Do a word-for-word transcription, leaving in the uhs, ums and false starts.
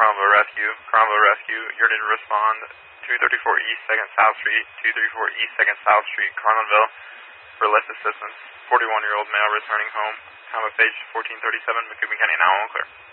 Carmel Rescue. Carmel Rescue, you're to respond two thirty-four East second South Street, two thirty-four East second South Street, Carlinville, for lift assistance. forty-one-year-old male returning home. Time of page fourteen thirty-seven, Macomb County, now all clear.